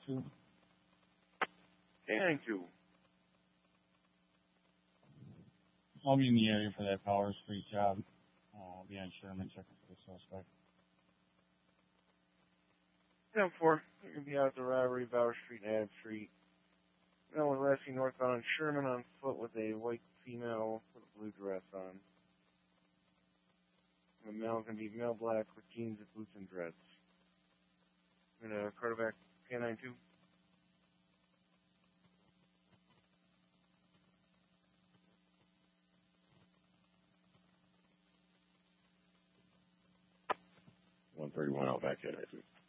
2. K92. I'll be in the area for that Power Street job. I'll be on Sherman checking for the suspect. 10-4. You're going to be out at the robbery, Bauer Street and Adams Street. Male was rescued northbound on Sherman on foot with a white female with a blue dress on. The male is going to be male black with jeans and boots and dreads. I'm going to quarterback K92. One 31 out back K92.